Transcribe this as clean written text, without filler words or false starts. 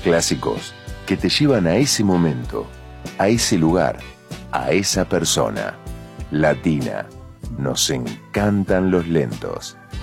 Clásicos que te llevan a ese momento, a ese lugar, a esa persona. Latina. Nos encantan los lentos.